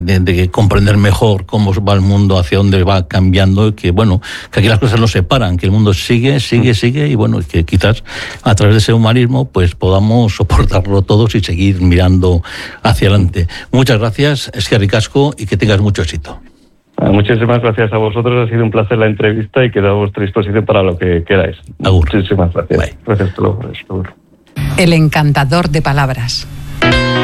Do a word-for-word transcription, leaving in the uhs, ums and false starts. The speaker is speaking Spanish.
de, de comprender mejor cómo va el mundo, hacia dónde va cambiando, y que bueno, que aquí las cosas no se paran, que el mundo sigue, sigue, sigue, y bueno, que quizás a través de ese humanismo pues podamos soportarlo todos y seguir mirando hacia adelante. Muchas gracias, eskerrik asko, y que tengas mucho éxito. Muchísimas gracias a vosotros, ha sido un placer la entrevista y quedo a vuestra disposición para lo que queráis. Agur. Muchísimas gracias. Bye. Gracias, hasta luego. El encantador de palabras.